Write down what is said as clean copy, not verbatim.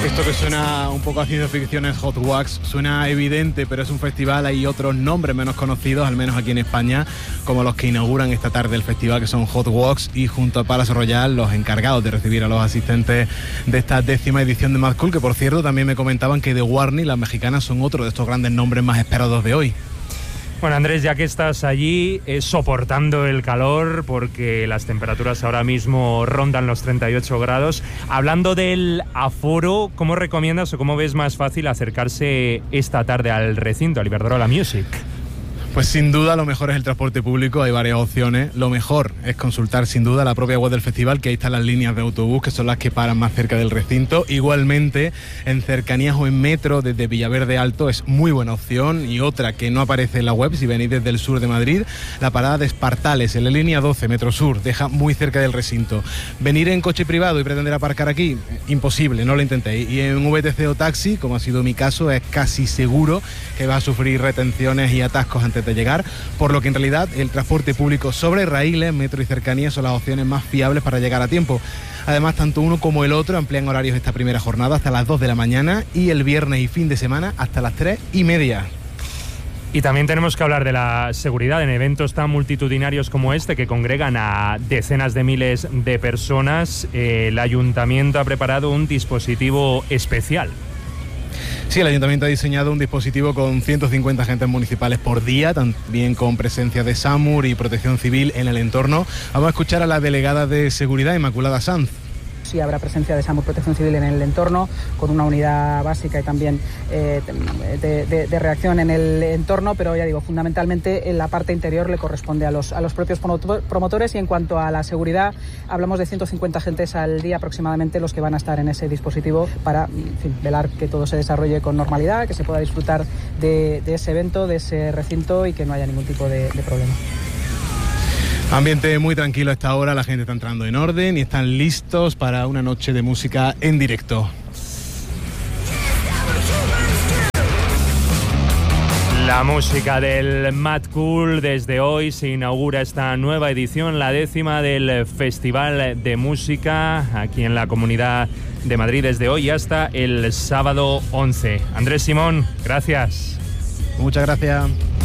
Esto que suena un poco a ciencia ficción es Hot Wax, suena evidente, pero es un festival, hay otros nombres menos conocidos, al menos aquí en España, como los que inauguran esta tarde el festival, que son Hot Wax, y junto a Palace Royal, los encargados de recibir a los asistentes de esta 10ª edición de Mad Cool, que por cierto también me comentaban que The Warning, las mexicanas, son otro de estos grandes nombres más esperados de hoy. Bueno, Andrés, ya que estás allí soportando el calor, porque las temperaturas ahora mismo rondan los 38 grados, hablando del aforo, ¿cómo recomiendas o cómo ves más fácil acercarse esta tarde al recinto, al Iberdrola Music? Pues sin duda lo mejor es el transporte público, hay varias opciones. Lo mejor es consultar sin duda la propia web del festival, que ahí están las líneas de autobús, que son las que paran más cerca del recinto. Igualmente, en cercanías o en metro desde Villaverde Alto es muy buena opción. Y otra que no aparece en la web, si venís desde el sur de Madrid, la parada de Espartales, en la línea 12, Metro Sur, deja muy cerca del recinto. Venir en coche privado y pretender aparcar aquí, imposible, no lo intentéis. Y en VTC o taxi, como ha sido mi caso, es casi seguro que vas a sufrir retenciones y atascos antes de llegar, por lo que en realidad el transporte público sobre raíles, metro y cercanías son las opciones más fiables para llegar a tiempo. Además, tanto uno como el otro amplían horarios esta primera jornada hasta las 2 de la mañana y el viernes y fin de semana hasta las 3:30. Y también tenemos que hablar de la seguridad en eventos tan multitudinarios como este, que congregan a decenas de miles de personas. El ayuntamiento ha preparado un dispositivo especial. Sí, el Ayuntamiento ha diseñado un dispositivo con 150 agentes municipales por día, también con presencia de SAMUR y Protección Civil en el entorno. Vamos a escuchar a la delegada de Seguridad, Inmaculada Sanz. Sí, habrá presencia de SAMUR Protección Civil en el entorno, con una unidad básica y también de reacción en el entorno, pero ya digo, fundamentalmente en la parte interior le corresponde a los propios promotores. Y en cuanto a la seguridad, hablamos de 150 agentes al día aproximadamente los que van a estar en ese dispositivo para, en fin, velar que todo se desarrolle con normalidad, que se pueda disfrutar de ese evento, de ese recinto y que no haya ningún tipo de problema. Ambiente muy tranquilo a esta hora, la gente está entrando en orden y están listos para una noche de música en directo. La música del Mad Cool. Desde hoy se inaugura esta nueva edición, la 10ª del Festival de Música aquí en la Comunidad de Madrid, desde hoy hasta el sábado 11. Andrés Simón, gracias. Muchas gracias.